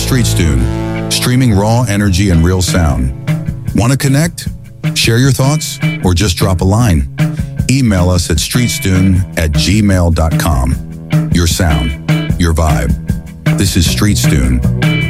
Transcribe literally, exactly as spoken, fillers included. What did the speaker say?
StreetStune, streaming raw energy and real sound. Want to connect? Share your thoughts? Or just drop a line? Email us at streetstune at gmail dot com. Your sound, your vibe. This is StreetStune.